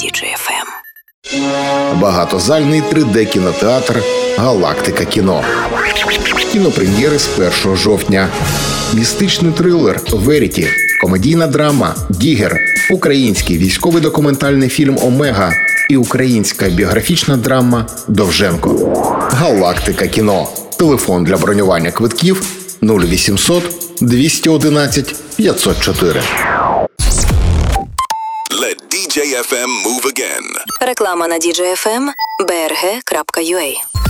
DJFM. Багатозальний 3D-кінотеатр «Галактика кіно». Кінопрем'єри з 1 жовтня. Містичний трилер «Веріті», комедійна драма «Дігер», український військовий документальний фільм «Омега» і українська біографічна драма «Довженко». «Галактика кіно». Телефон для бронювання квитків 0800 211 504. Let DJFM move again. Реклама на DJFM, brg.ua.